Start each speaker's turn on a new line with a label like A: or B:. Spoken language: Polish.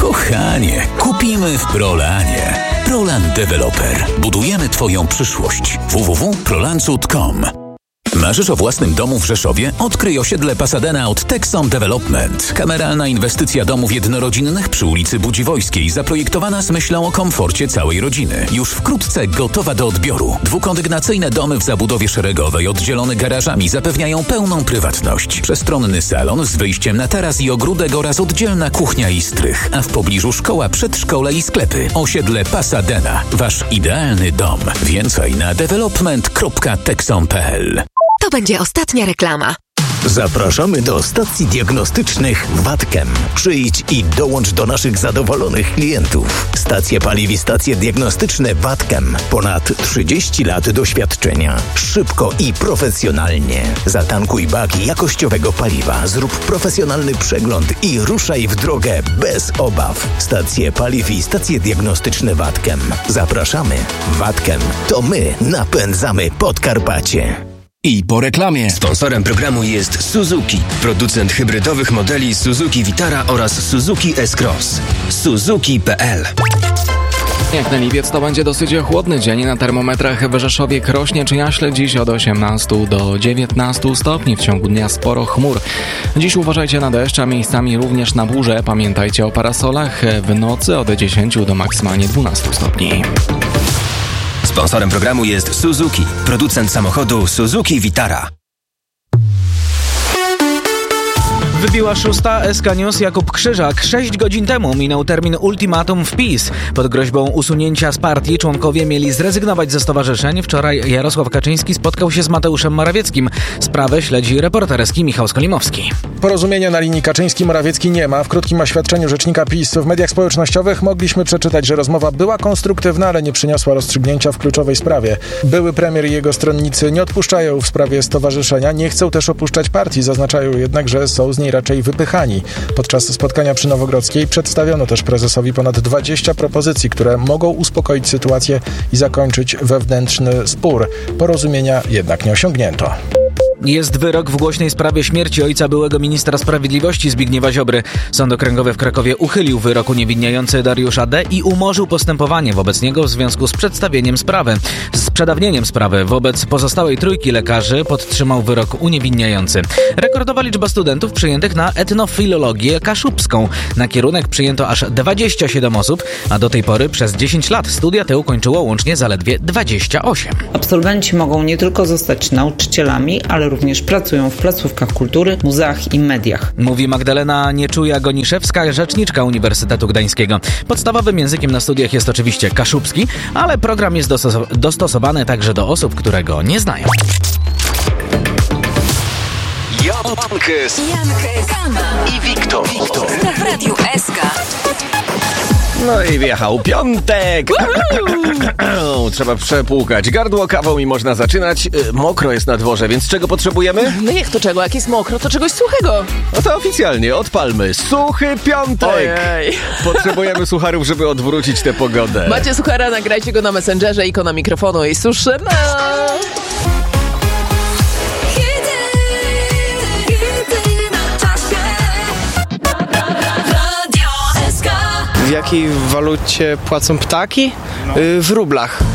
A: Kochanie, kupimy w Prolanie. Prolan Developer. Budujemy Twoją przyszłość. www.prolancut.com. Marzysz o własnym domu w Rzeszowie? Odkryj osiedle Pasadena od Texon Development. Kameralna inwestycja domów jednorodzinnych przy ulicy Budziwojskiej, zaprojektowana z myślą o komforcie całej rodziny. Już wkrótce gotowa do odbioru. Dwukondygnacyjne domy w zabudowie szeregowej, oddzielone garażami, zapewniają pełną prywatność. Przestronny salon z wyjściem na taras i ogródek oraz oddzielna kuchnia i strych. A w pobliżu szkoła, przedszkole i sklepy. Osiedle Pasadena. Wasz idealny dom. Więcej na development.texon.pl.
B: To będzie ostatnia reklama.
C: Zapraszamy do stacji diagnostycznych Watkem. Przyjdź i dołącz do naszych zadowolonych klientów. Stacje paliw i stacje diagnostyczne Watkem. Ponad 30 lat doświadczenia. Szybko i profesjonalnie. Zatankuj baki jakościowego paliwa, zrób profesjonalny przegląd i ruszaj w drogę bez obaw. Stacje paliw i stacje diagnostyczne Watkem. Zapraszamy. Watkem. To my napędzamy Podkarpacie.
D: I po reklamie. Sponsorem programu jest Suzuki, producent hybrydowych modeli Suzuki Vitara oraz Suzuki S-Cross. Suzuki.pl.
E: Jak na lipiec to będzie dosyć chłodny dzień. Na termometrach w Rzeszowie, Krośnie czy Jaśle dziś od 18 do 19 stopni. W ciągu dnia sporo chmur. Dziś uważajcie na deszcz, a miejscami również na burze. Pamiętajcie o parasolach. W nocy od 10 do maksymalnie 12 stopni.
D: Sponsorem programu jest Suzuki, producent samochodu Suzuki Vitara.
F: Wybiła 6. SK News. Jakub Krzyżak. 6 godzin temu minął termin ultimatum w PiS. Pod groźbą usunięcia z partii członkowie mieli zrezygnować ze stowarzyszeń. Wczoraj Jarosław Kaczyński spotkał się z Mateuszem Morawieckim. Sprawę śledzi reporterski Michał Skolimowski.
G: Porozumienia na linii Kaczyński-Morawiecki nie ma. W krótkim oświadczeniu rzecznika PiS w mediach społecznościowych mogliśmy przeczytać, że rozmowa była konstruktywna, ale nie przyniosła rozstrzygnięcia w kluczowej sprawie. Były premier i jego stronnicy nie odpuszczają w sprawie stowarzyszenia, nie chcą też opuszczać partii. Zaznaczają jednak, że są z niej raczej wypychani. Podczas spotkania przy Nowogrodzkiej przedstawiono też prezesowi ponad 20 propozycji, które mogą uspokoić sytuację i zakończyć wewnętrzny spór. Porozumienia jednak nie osiągnięto.
F: Jest wyrok w głośnej sprawie śmierci ojca byłego ministra sprawiedliwości Zbigniewa Ziobry. Sąd okręgowy w Krakowie uchylił wyrok uniewinniający Dariusza D. i umorzył postępowanie wobec niego w związku z przedawnieniem sprawy. Wobec pozostałej trójki lekarzy podtrzymał wyrok uniewinniający. Rekordowa liczba studentów przyjętych na etnofilologię kaszubską. Na kierunek przyjęto aż 27 osób, a do tej pory przez 10 lat studia te ukończyło łącznie zaledwie 28.
H: Absolwenci mogą nie tylko zostać nauczycielami, ale również pracują w placówkach kultury, muzeach i mediach.
F: Mówi Magdalena Nieczuja-Goniszewska, rzeczniczka Uniwersytetu Gdańskiego. Podstawowym językiem na studiach jest oczywiście kaszubski, ale program jest dostosowany także do osób, które go nie znają.
A: Jankes i Wiktor.
B: W Radiu SK.
I: No i wjechał piątek! Trzeba przepłukać gardło kawą i można zaczynać. Mokro jest na dworze, więc czego potrzebujemy?
J: No jak to czego? Jak jest mokro, to czegoś suchego.
I: No to oficjalnie odpalmy Suchy Piątek!
J: Ojej.
I: Potrzebujemy sucharów, żeby odwrócić tę pogodę.
J: Macie suchara, nagrajcie go na Messengerze, ikona mikrofonu i suszymy.
K: W jakiej walucie płacą ptaki? W rublach.